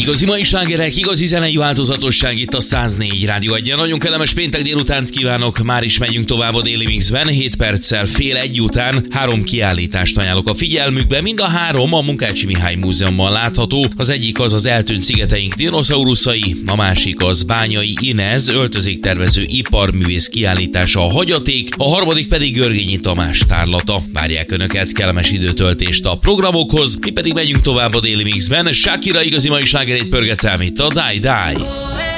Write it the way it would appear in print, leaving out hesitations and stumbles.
Igazi mai slágerek, igazi zenei változatosság itt a 104 Rádió 1-en. Nagyon kellemes péntek délutánt kívánok, már is megyünk tovább a Daily Mixben. 7 perccel fél egy után 3 kiállítást ajánlok a figyelmükbe. Mind a 3 a Munkácsi Mihály Múzeumban látható. Az egyik az eltűnt szigeteink dinoszauruszai, a másik az Bányai Inez öltözéktervező iparművész kiállítása, a Hagyaték, a harmadik pedig Görgényi Tamás tárlata. Várják Önöket, kellemes időtöltést a programokhoz, mi pedig megyünk tovább a Daily Mixben. Shakira igazi mai slágerét pörgetem itt a Die Die.